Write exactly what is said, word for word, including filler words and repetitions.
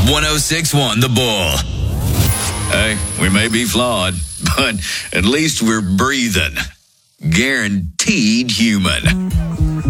one oh six point one The Bull. Hey, we may be flawed, but at least we're breathing. Guaranteed human.